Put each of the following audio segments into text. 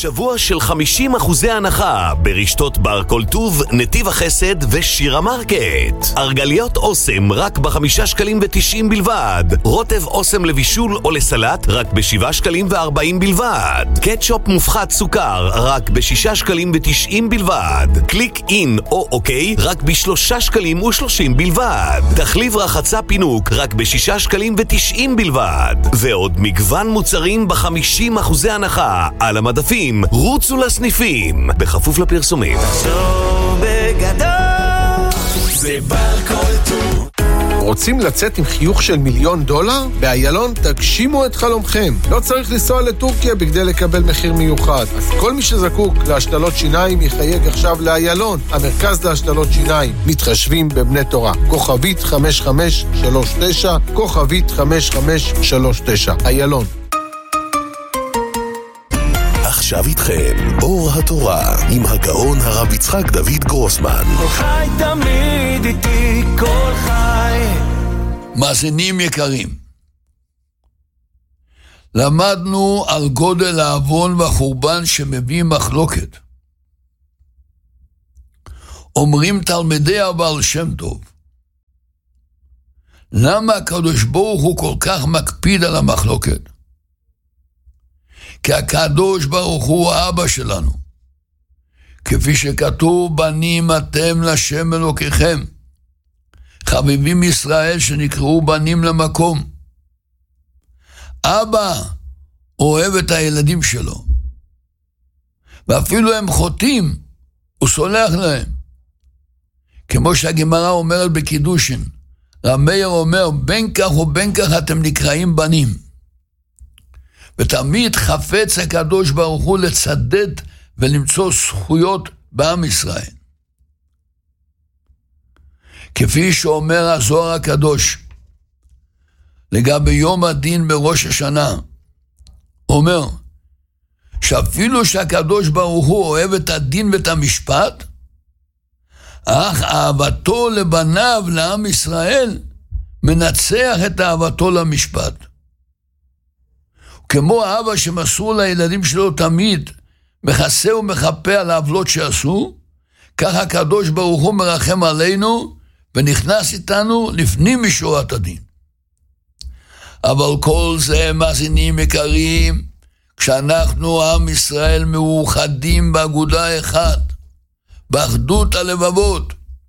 שבוע של 50% הנחה ברשתות בר כל טוב, נתיב החסד ושיר המרקט. ארגליות אוסם רק ב5 שקלים ו90 בלבד. רוטב אוסם לבישול או לסלט רק ב7 שקלים ו40 בלבד. קטשופ מופחת סוכר רק ב6 שקלים ו90 בלבד. קליק אין או אוקיי רק ב3 שקלים ו30 בלבד. תחליב רחצה פינוק רק ב6 שקלים ו90 בלבד. ועוד מגוון מוצרים ב50% הנחה על המדפים. רוצו לסניפים בכפוף לפרסומים. זה בר כל טוב. רוצים לצאת עם חיוך של $1,000,000? באיילון תגשימו את חלומכם. לא צריך לנסוע לטורקיה בכדי לקבל מחיר מיוחד. אז כל מי שזקוק להשתלות שיניים יחייג עכשיו לאיילון, המרכז להשתלות שיניים. מתחשבים בבני תורה. כוכבית 5539, כוכבית 5539. איילון. עכשיו איתכם אור התורה עם הגאון הרב יצחק דוד גרוסמן. כל חי תמיד איתי, כל חי. מאזינים יקרים, למדנו על גודל העוון והחורבן שמביא מחלוקת. אומרים תלמידי הבעל שם טוב, למה הקדוש ברוך הוא כל כך מקפיד על המחלוקת? כי הקדוש ברוך הוא האבא שלנו. כפי שכתוב, בנים אתם לשם אלוקיכם. חביבים ישראל שנקראו בנים למקום. אבא אוהב את הילדים שלו. ואפילו הם חוטאים, הוא סולח להם. כמו שהגמרא אומרת בקידושין, רב מאיר אומר, בין כך ובין כך אתם נקראים בנים. ותמיד חפץ הקדוש ברוך הוא לצדד ולמצוא זכויות בעם ישראל. כפי שאומר הזוהר הקדוש, לגבי יום הדין בראש השנה, אומר, שאפילו שהקדוש ברוך הוא אוהב את הדין ואת המשפט, אך אהבתו לבניו, לעם ישראל, מנצח את אהבתו למשפט. כמו האבא שמסור לילדים שלו תמיד, מכסה ומחפה על העוולות שעשו, כך הקדוש ברוך הוא מרחם עלינו, ונכנס איתנו לפנים משורת הדין. אבל כל זה, מאזינים יקרים, כשאנחנו עם ישראל מאוחדים באגודה אחת, באחדות הלבבות,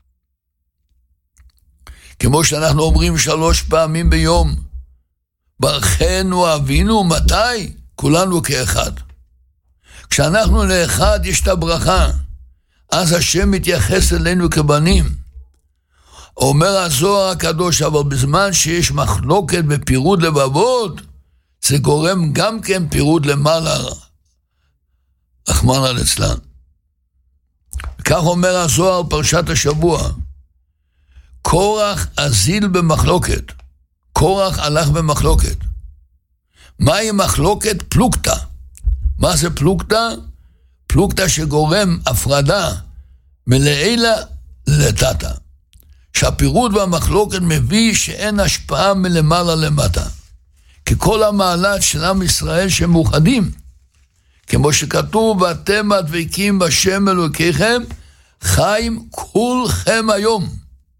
כמו שאנחנו אומרים 3 פעמים ביום, ברכנו אבינו, מתי? כולנו כאחד. כשאנחנו לאחד יש את הברכה, אז השם מתייחס אלינו כבנים. אומר הזוהר הקדוש, אבל בזמן שיש מחלוקת ופירוד לבבות, זה גורם גם כן פירוד למעלה, רחמנא ליצלן. כך אומר הזוהר פרשת השבוע, קורח אזיל במחלוקת. קורח הלך במחלוקת. מהי מחלוקת? פלוגתא. מה זה פלוגתא? פלוגתא שגורם הפרדה מלעילה לטאטא. שהפירוד והמחלוקת מביא שאין השפעה מלמעלה למטה. ככל המעלת של עם ישראל שמאוחדים. כמו שכתוב, ואתם הדבקים בשם אלוקיכם, חיים כולכם היום.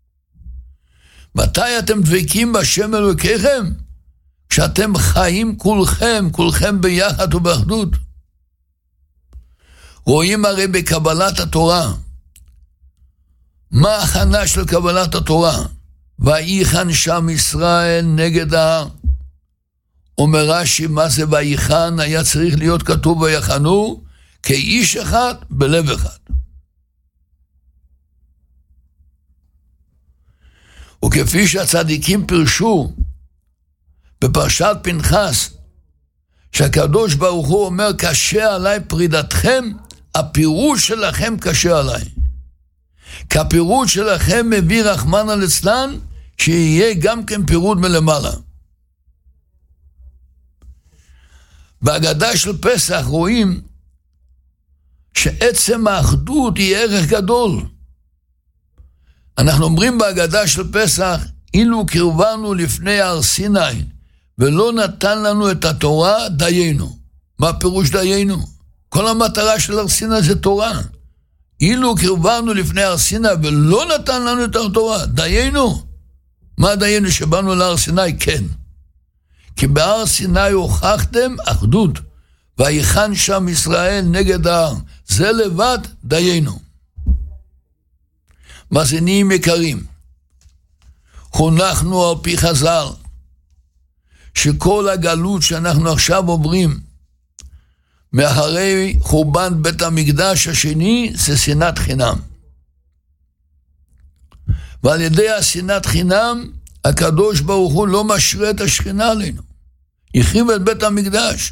מתי אתם דבקים בשם אלוקיכם? כשאתם חיים כולכם ביחד ובאחדות. רואים הרי בקבלת התורה, מה ההכנה של קבלת התורה? ויחן שם ישראל נגד ההר. אומר רש"י, מה זה ויחן? היה צריך להיות כתוב ויחנו, כאיש אחד בלב אחד. וכפי שהצדיקים פרשו בפרשת פנחס, שהקדוש ברוך הוא אומר, קשה עליי פרידתכם, הפירוד שלכם קשה עליי. כי הפירוד שלכם מביא רחמנא ליצלן, שיהיה גם כן פירוד מלמעלה. בהגדה של פסח רואים שעצם האחדות היא ערך גדול. אנחנו אומרים בהגדה של פסח, אילו קרבנו לפני הר סיני, ולא נתן לנו את התורה, דיינו. מה פירוש דיינו? כל המטרה של הר סיני זה תורה. אילו קרבנו לפני הר סיני ולא נתן לנו את התורה, דיינו. מה דיינו שבאנו להר סיני? כן. כי בהר סיני הוכחתם אחדות, ויחן שם ישראל נגד ההר. זה לבד דיינו. מאזינים יקרים, חונכנו על פי חז"ל, שכל הגלות שאנחנו עכשיו עוברים, מאחרי חורבן בית המקדש השני, זה שנאת חינם. ועל ידי השנאת חינם, הקדוש ברוך הוא לא משרה את השכינה עלינו. החריב את בית המקדש.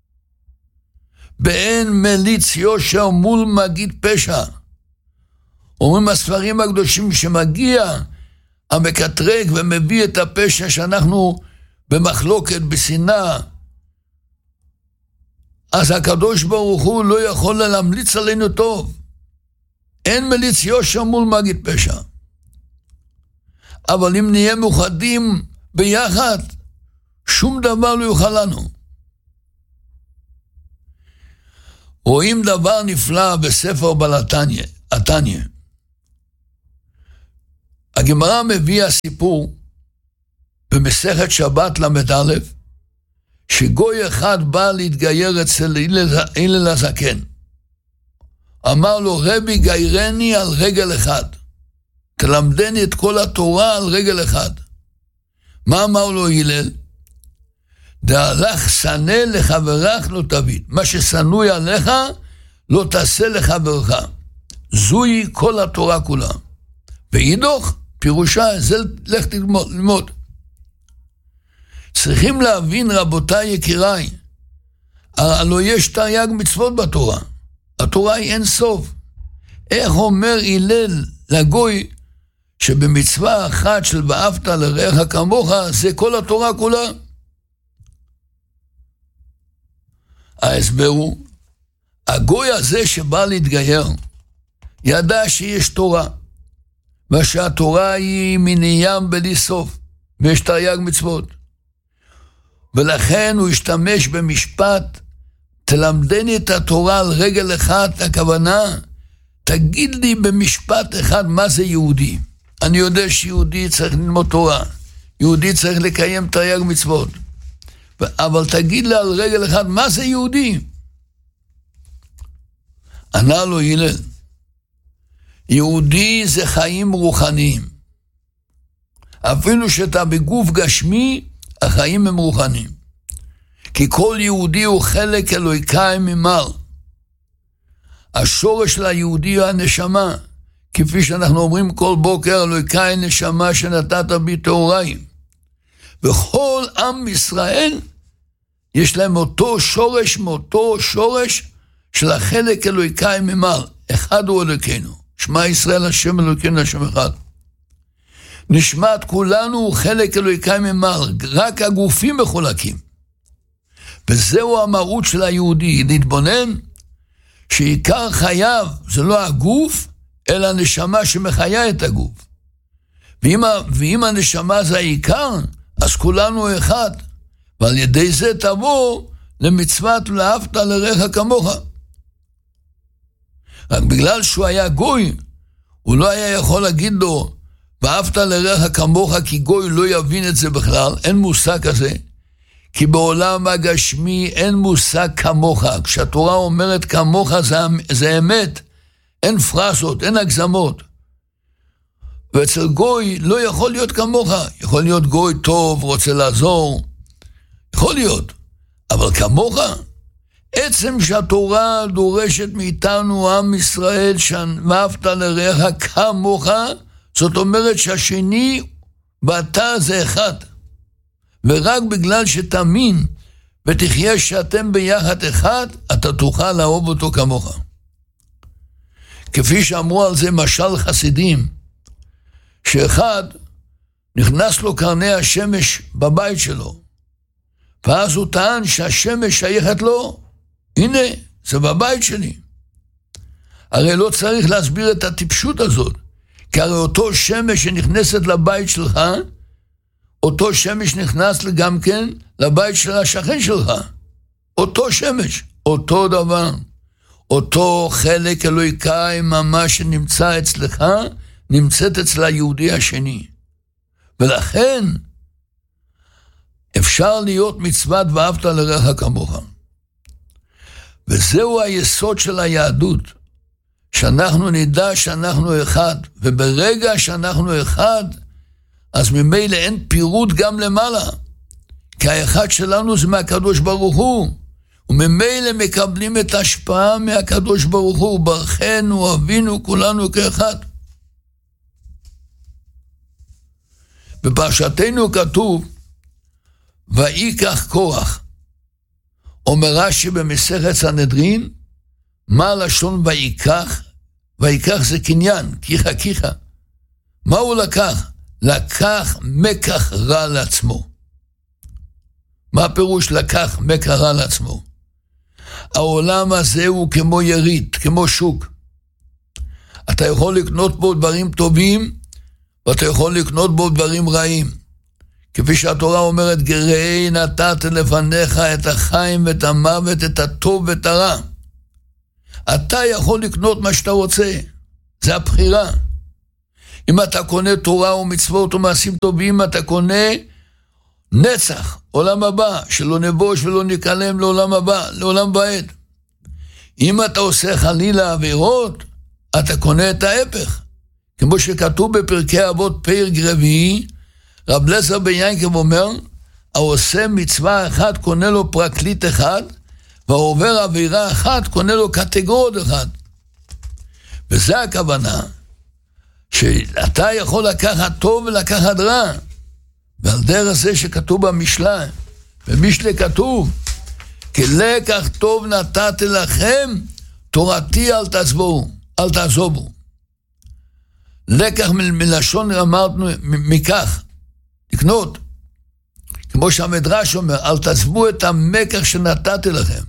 באין מליץ יושר מול מגיד פשע. אומרים הספרים הקדושים שמגיע המקטרק ומביא את הפשע שאנחנו במחלוקת, בשנאה, אז הקדוש ברוך הוא לא יכול להמליץ עלינו טוב. אין מליץ יושר מול מגיד פשע. אבל אם נהיה מאוחדים ביחד, שום דבר לא יוכל לנו. רואים דבר נפלא בספר התניא. הגמרא מביאה סיפור במסכת שבת למד א', שגוי אחד בא להתגייר אצל הלל הזקן. אמר לו, רבי גיירני על רגל אחד. תלמדני את כל התורה על רגל אחד. מה אמר לו הלל? דהלך שנא לחברך לא תביט. מה ששנוי עליך לא תעשה לחברך. זוהי כל התורה כולה. ואידוך פירושה, זה לך ללמוד. צריכים להבין, רבותיי יקיריי, הלא יש תרי"ג מצוות בתורה. התורה היא אין סוף. איך אומר הלל לגוי שבמצווה אחת של ואהבת לרעך כמוך, זה כל התורה כולה? ההסבר הוא, הגוי הזה שבא להתגייר, ידע שיש תורה, ושהתורה היא מניים בלי סוף, ויש תרי"ג מצוות. ולכן הוא השתמש במשפט, תלמדני את התורה על רגל אחד, הכוונה, תגיד לי במשפט אחד מה זה יהודי. אני יודע שיהודי צריך ללמוד תורה, יהודי צריך לקיים תרי"ג מצוות, אבל תגיד לי על רגל אחד מה זה יהודי. ענה לו הלל, יהודי זה חיים רוחניים. אפילו שאתה בגוף גשמי, החיים הם רוחניים. כי כל יהודי הוא חלק אלוהיקאי ממעל. השורש של היהודי הוא הנשמה. כפי שאנחנו אומרים כל בוקר, אלוהיקאי נשמה שנתת בי טהוריים. וכל עם ישראל יש להם אותו שורש של החלק אלוהיקאי ממעל. אחד הוא אלוהינו. שמע ישראל השם אלוהינו השם אחד. נשמת כולנו הוא חלק אלוהיקאי ממעל, רק הגופים מחולקים. וזהו המהות של היהודי, להתבונן שעיקר חייו זה לא הגוף, אלא הנשמה שמחיה את הגוף. ואם הנשמה זה העיקר, אז כולנו אחד, ועל ידי זה תבוא למצוות ואהבת לרעך כמוך. רק בגלל שהוא היה גוי, הוא לא היה יכול להגיד לו, ואהבת לרעך כמוך, כי גוי לא יבין את זה בכלל, אין מושג כזה, כי בעולם הגשמי אין מושג כמוך. כשהתורה אומרת כמוך זה אמת, אין פרסות, אין הגזמות. ואצל גוי לא יכול להיות כמוך, יכול להיות גוי טוב, רוצה לעזור, יכול להיות, אבל כמוך, עצם שהתורה דורשת מאיתנו עם ישראל, ואהבת לרעך כמוך, זאת אומרת שהשני ואתה זה אחד. ורק בגלל שתאמין ותחיה שאתם ביחד אחד, אתה תוכל לאהוב אותו כמוך. כפי שאמרו על זה משל חסידים, שאחד נכנס לו קרני השמש בבית שלו, ואז הוא טען שהשמש שייכת לו, הנה, זה בבית שלי. הרי לא צריך להסביר את הטיפשות הזאת, כי הרי אותו שמש שנכנסת לבית שלך, אותו שמש נכנס גם כן לבית של השכן שלך. אותו שמש, אותו דבר. אותו חלק אלוהיקאי ממש שנמצא אצלך, נמצאת אצל היהודי השני. ולכן אפשר להיות מצוות ואהבת לרעך כמוך. וזהו היסוד של היהדות, שאנחנו נדע שאנחנו אחד, וברגע שאנחנו אחד, אז ממילא אין פירוט גם למעלה, כי האחד שלנו זה מהקדוש ברוך הוא, וממילא מקבלים את ההשפעה מהקדוש ברוך הוא, ברכנו, אבינו, כולנו כאחד. בפרשתנו כתוב, ויקח קורח. אומר רש"י במסכת סנהדרין, מה לשון ויקח? ויקח זה קניין, כיחה. מה הוא לקח? לקח מקח רע לעצמו. מה הפירוש לקח מקח רע לעצמו? העולם הזה הוא כמו יריד, כמו שוק. אתה יכול לקנות בו דברים טובים, ואתה יכול לקנות בו דברים רעים. כפי שהתורה אומרת, גרעי נתת לפניך את החיים ואת המוות, את הטוב ואת הרע. אתה יכול לקנות מה שאתה רוצה, זה הבחירה. אם אתה קונה תורה ומצוות ומעשים טובים, אתה קונה נצח, עולם הבא, שלא נבוש ולא נקלם לעולם הבא, לעולם ועד. אם אתה עושה חלילה עבירות, אתה קונה את ההפך. כמו שכתוב בפרקי אבות פרק רביעי, רב אליעזר בן ינקב אומר, העושה מצווה אחת קונה לו פרקליט אחד, והעובר עבירה אחת קונה לו קטגוריות אחד. וזה הכוונה, שאתה יכול לקחת טוב ולקחת רע. ועל דרך זה שכתוב במשלה, במשלי כתוב, כי לקח טוב נתתי לכם, תורתי אל תעזובו. לקח מלשון אמרנו מכך, לקנות. כמו שהמדרש אומר, אל תעזבו את המקח שנתתי לכם.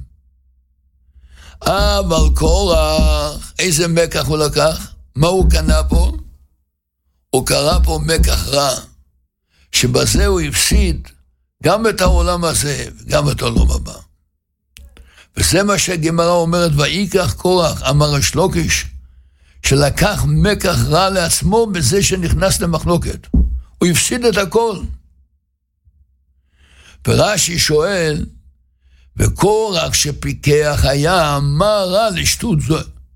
אבל קורח, איזה מקח הוא לקח? מה הוא קנה פה? הוא קרא פה מקח רע, שבזה הוא הפסיד גם את העולם הזה וגם את העולם הבא. וזה מה שהגמרא אומרת, ויקח קורח, אמר ריש לקיש, שלקח מקח רע לעצמו בזה שנכנס למחלוקת. הוא הפסיד את הכל. ורש"י שואל, וקורח שפיקח היה, מה רע לשטות זו?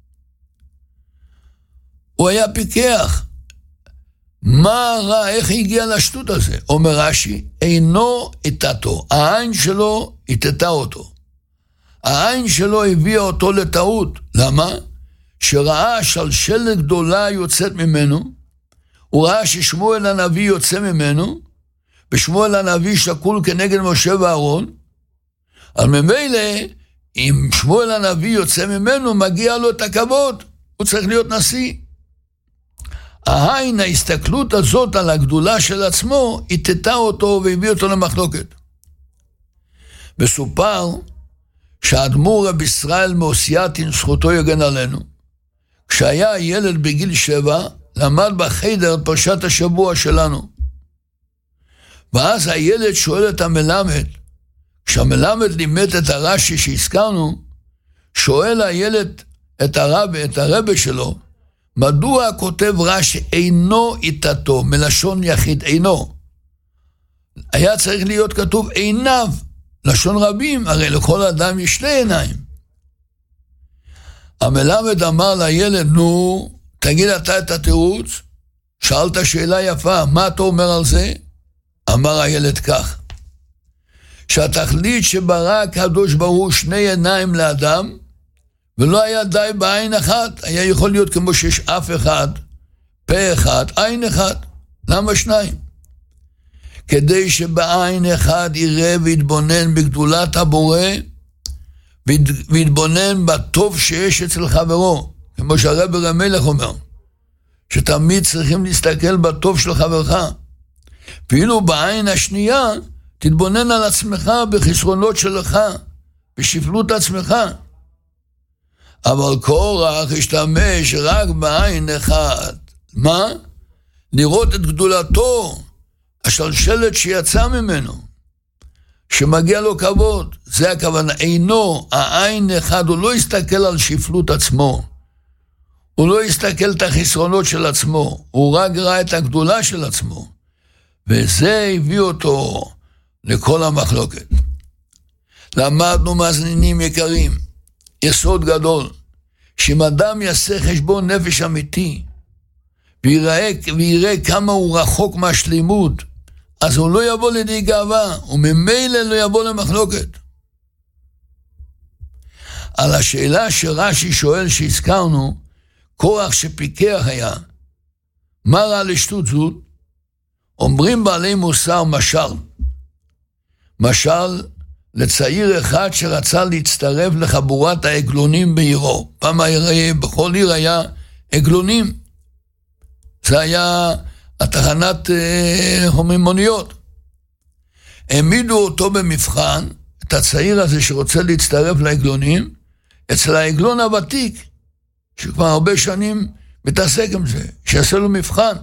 הוא היה פיקח. מה רע, איך הגיע לשטות הזה? אומר רש"י, אינו איתתו, העין שלו איתתה אותו. העין שלו הביאה אותו לטעות. למה? שראה שלשלת גדולה יוצאת ממנו, הוא ראה ששמואל הנביא יוצא ממנו, ושמואל הנביא שקול כנגד משה ואהרון, אז ממילא, אם שמואל הנביא יוצא ממנו, מגיע לו את הכבוד, הוא צריך להיות נשיא. העין, ההסתכלות הזאת על הגדולה של עצמו, התתה אותו והביא אותו למחלוקת. מסופר שהאדמו"ר רבי ישראל מאוסייתין, זכותו יגן עלינו, כשהיה ילד בגיל 7, למד בחדר את פרשת השבוע שלנו. ואז הילד שואל את המלמד, כשהמלמד לימד את הרש"י שהזכרנו, שואל הילד את הרבי שלו, מדוע כותב רש"י אינו איתתו, מלשון יחיד אינו? היה צריך להיות כתוב עיניו, לשון רבים, הרי לכל אדם יש שתי עיניים. המלמד אמר לילד, נו, תגיד אתה את התירוץ, שאלת שאלה יפה, מה אתה אומר על זה? אמר הילד כך, שהתכלית שברא הקדוש ברוך הוא שני עיניים לאדם, ולא היה די בעין אחת, היה יכול להיות כמו שיש אף אחד, פה אחד, עין אחד, למה שניים? כדי שבעין אחד יראה ויתבונן בגדולת הבורא, ויתבונן בטוב שיש אצל חברו, כמו שהרב המלך אומר, שתמיד צריכים להסתכל בטוב של חברך, ואילו בעין השנייה, תתבונן על עצמך בחסרונות שלך, בשפלות עצמך. אבל קורח השתמש רק בעין אחד. מה? לראות את גדולתו, השלשלת שיצא ממנו. שמגיע לו כבוד, זה הכוונה, אינו, העין אחד, הוא לא יסתכל על שפלות עצמו, הוא לא יסתכל את החסרונות של עצמו, הוא רק ראה את הגדולה של עצמו, וזה הביא אותו לכל המחלוקת. למדנו מאזינים יקרים, יסוד גדול, שאם אדם יעשה חשבון נפש אמיתי, ויראה כמה הוא רחוק מהשלימות, אז הוא לא יבוא לידי גאווה, וממילא לא יבוא למחלוקת. על השאלה שרש"י שואל שהזכרנו, קורח שפיקח היה, מה רע לשטות זאת? אומרים בעלי מוסר משל לצעיר אחד שרצה להצטרף לחבורת העגלונים בעירו. פעם בכל עיר היה עגלונים. זה היה התחנת מוניות. העמידו אותו במבחן, את הצעיר הזה שרוצה להצטרף לעגלונים, אצל העגלון הוותיק, שכבר הרבה שנים מתעסק עם זה, שיעשה לו מבחן.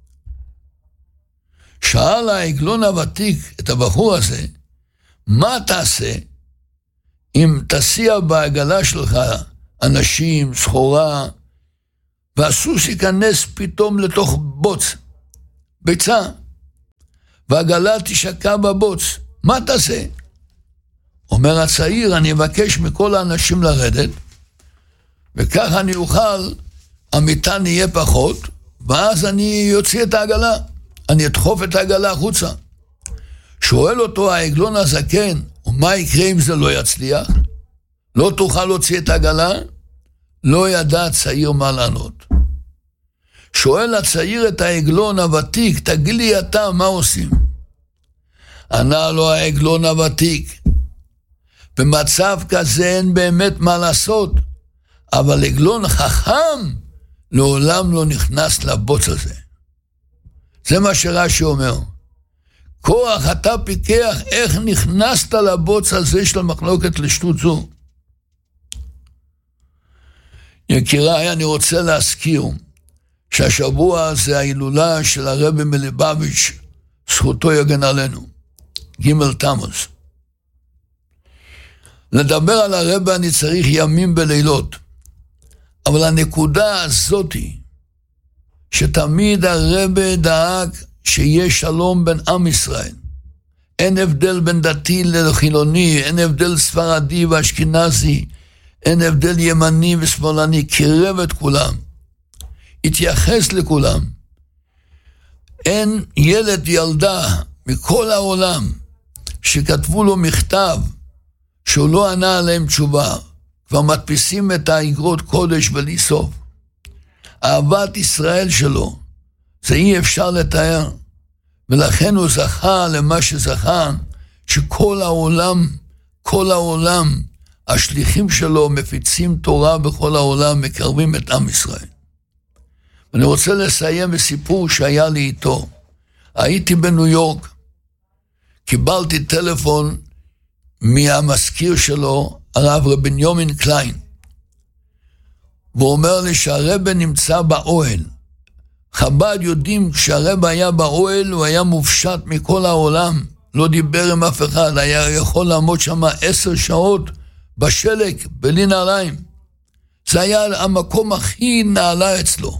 שאל העגלון הוותיק את הבחור הזה, מה תעשה אם תסיע בעגלה שלך אנשים, סחורה, והסוס ייכנס פתאום לתוך בוץ, ביצה, והעגלה תשקע בבוץ, מה תעשה? אומר הצעיר, אני אבקש מכל האנשים לרדת, וככה אני אוכל, המטען יהיה פחות, ואז אני יוציא את העגלה, אני אדחוף את העגלה החוצה. שואל אותו העגלון הזקן, ומה יקרה אם זה לא יצליח? לא תוכל להוציא את העגלה? לא ידע הצעיר מה לענות. שואל הצעיר את העגלון הוותיק, תגיד לי אתה, מה עושים? ענה לו העגלון הוותיק, במצב כזה אין באמת מה לעשות, אבל עגלון חכם לעולם לא נכנס לבוץ הזה. זה מה שרש"י אומר. קורח, אתה פיקח, איך נכנסת לבוץ הזה של המחלוקת לשטות זו? יקיריי, אני רוצה להזכיר שהשבוע זה ההילולה של הרבי מליבוביץ', זכותו יגן עלינו, ג' תמוז. לדבר על הרבי אני צריך ימים בלילות, אבל הנקודה הזאת היא שתמיד הרבי דאג שיהיה שלום בין עם ישראל. אין הבדל בין דתי לחילוני, אין הבדל ספרדי ואשכנזי, אין הבדל ימני ושמאלני, קירב את כולם, התייחס לכולם. אין ילד ילדה מכל העולם שכתבו לו מכתב שהוא לא ענה עליהם תשובה, כבר מדפיסים את האגרות קודש בלי סוף. אהבת ישראל שלו, זה אי אפשר לתאר, ולכן הוא זכה למה שזכה, שכל העולם, כל העולם, השליחים שלו מפיצים תורה בכל העולם, מקרבים את עם ישראל. אני רוצה לסיים בסיפור שהיה לי איתו. הייתי בניו יורק, קיבלתי טלפון מהמזכיר שלו, הרב רבי בנימין קליין, והוא אומר לי שהרבי נמצא באוהל. חב"ד יודעים כשהרבי היה באוהל, הוא היה מופשט מכל העולם, לא דיבר עם אף אחד, היה יכול לעמוד שם 10 שעות בשלג, בלי נעליים. זה היה המקום הכי נעלה אצלו.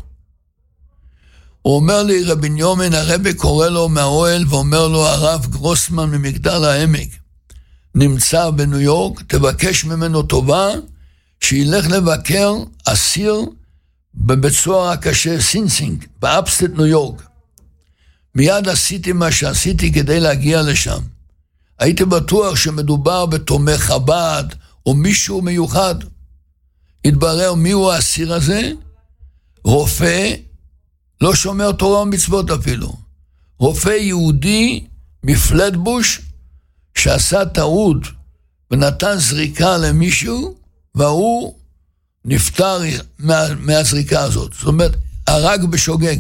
הוא אומר לי, רבי בנימין, הרבי קורא לו מהאוהל, ואומר לו, הרב גרוסמן ממגדל העמק, נמצא בניו יורק, תבקש ממנו טובה, שילך לבקר אסיר בבית סוהר הקשה סינסינג, באפסטייט ניו יורק. מיד עשיתי מה שעשיתי כדי להגיע לשם. הייתי בטוח שמדובר בתומך חב"ד, או מישהו מיוחד. התברר מיהו האסיר הזה? רופא, לא שומר תורה ומצוות אפילו. רופא יהודי מפלטבוש, שעשה טעות ונתן זריקה למישהו, והוא נפטר מהזריקה הזאת. זאת אומרת, הרג בשוגג.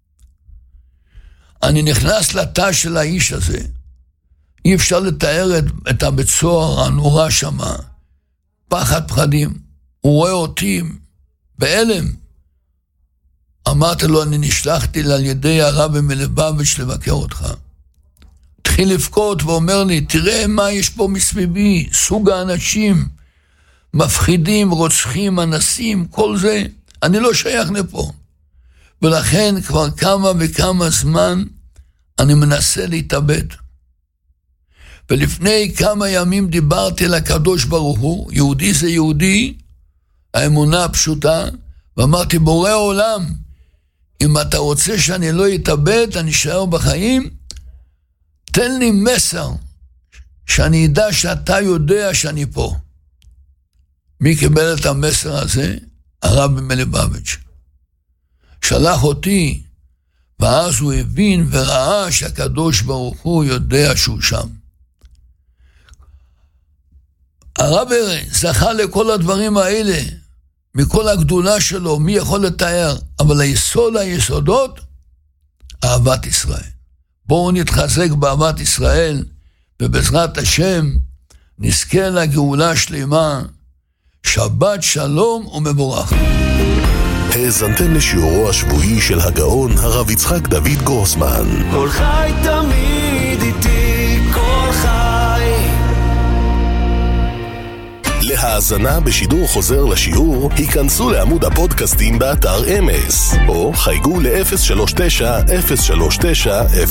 אני נכנס לתא של האיש הזה. אי אפשר לתאר את הבית סוהר הנורא שם. פחד פחדים. הוא רואה אותי בהלם. אמרתי לו, אני נשלחתי על ידי הרבי מליבוביץ' לבקר אותך. התחיל לבכות ואומר לי, תראה מה יש פה מסביבי, סוג האנשים, מפחידים, רוצחים, אנסים, כל זה, אני לא שייך לפה. ולכן כבר כמה וכמה זמן אני מנסה להתאבד. ולפני כמה ימים דיברתי לקדוש ברוך הוא, יהודי זה יהודי, האמונה הפשוטה, ואמרתי, בורא עולם, אם אתה רוצה שאני לא אתאבד, אני אשאר בחיים, תן לי מסר, שאני ידע שאתה יודע שאני פה. מי קיבל את המסר הזה? הרבי מלובביץ'. שלח אותי, ואז הוא הבין וראה שהקדוש ברוך הוא יודע שהוא שם. הרבי זכה לכל הדברים האלה, מכל הגדולה שלו, מי יכול לתאר, אבל היסודות, אהבת ישראל. בואו נתחזק באהבת ישראל, ובעזרת השם נזכה לגאולה שלמה. שבת שלום ומבורך. האזנתם לשיעורו השבועי של הגאון הרב יצחק דוד גרוסמן. כל חי תמיד איתי, כל חי. להאזנה בשידור חוזר לשיעור, היכנסו לעמוד הפודקאסטים באתר אמס, או חייגו ל-039-039-039.